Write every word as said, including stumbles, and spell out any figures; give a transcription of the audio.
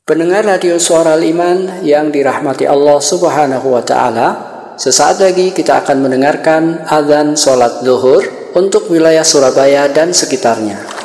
Pendengar Radio Suara Al-Iman yang dirahmati Allah Subhanahu wa Ta'ala, sesaat lagi kita akan mendengarkan azan sholat zuhur untuk wilayah Surabaya dan sekitarnya.